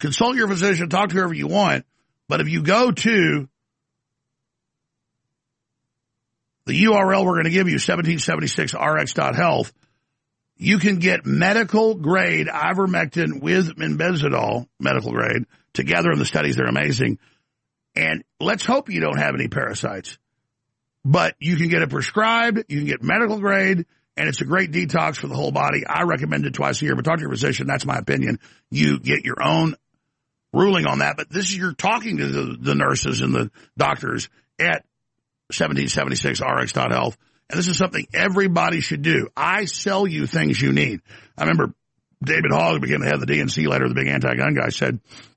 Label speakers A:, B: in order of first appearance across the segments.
A: consult your physician, talk to whoever you want. But if you go to the URL we're going to give you, 1776rx.health, you can get medical grade ivermectin with Methimazole, medical grade, together in the studies. They're amazing. And let's hope you don't have any parasites. But you can get it prescribed, you can get medical grade, and it's a great detox for the whole body. I recommend it twice a year, but talk to your physician. That's my opinion. You get your own ruling on that. But this is, you're talking to the nurses and the doctors at 1776rx.health. And this is something everybody should do. I sell you things you need. I remember David Hogg, who became the head of the DNC later, the big anti-gun guy, said,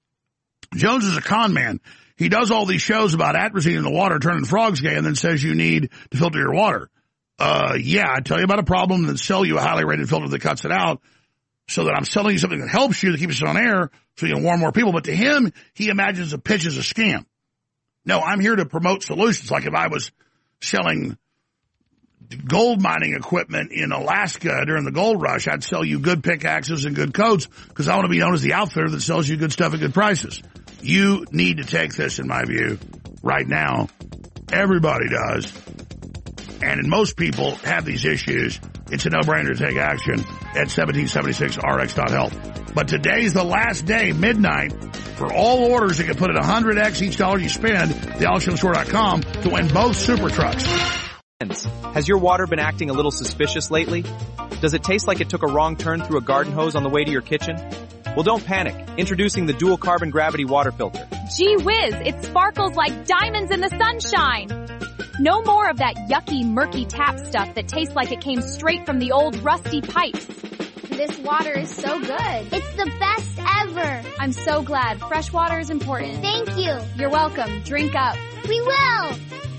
A: Jones is a con man. He does all these shows about atrazine in the water turning frogs gay and then says you need to filter your water. Yeah, I tell you about a problem and then sell you a highly rated filter that cuts it out so that I'm selling you something that helps you, that keeps it on air so you can warn more people. But to him, he imagines a pitch as a scam. No, I'm here to promote solutions. Like if I was selling gold mining equipment in Alaska during the gold rush, I'd sell you good pickaxes and good coats because I want to be known as the outfitter that sells you good stuff at good prices. You need to take this, in my view, right now. Everybody does. And most people have these issues. It's a no-brainer to take action at 1776rx.health. But today's the last day, midnight, for all orders that can put at 100x each dollar you spend, thealexjonesstore.com, to win both super trucks.
B: Has your water been acting a little suspicious lately? Does it taste like it took a wrong turn through a garden hose on the way to your kitchen? Well, don't panic. Introducing the dual carbon gravity water filter.
C: Gee whiz, it sparkles like diamonds in the sunshine. No more of that yucky, murky tap stuff that tastes like it came straight from the old rusty pipes.
D: This water is so good. It's the best ever.
C: I'm so glad. Fresh water is important.
D: Thank you.
C: You're welcome. Drink up.
D: We will.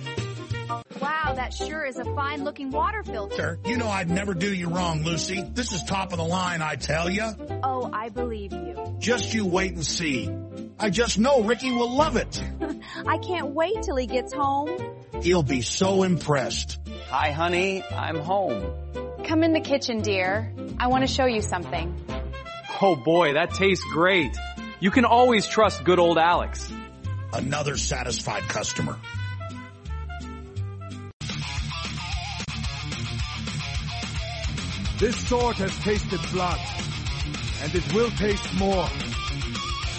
C: Wow, that sure is a fine-looking water filter.
A: You know I'd never do you wrong, Lucy. This is top of the line, I tell you.
C: Oh, I believe you.
A: Just you wait and see. I just know Ricky will love it.
C: I can't wait till he gets home.
A: He'll be so impressed.
E: Hi, honey. I'm home.
C: Come in the kitchen, dear. I want to show you something.
B: Oh boy, that tastes great. You can always trust good old Alex.
A: Another satisfied customer.
F: This sword has tasted blood, and it will taste more.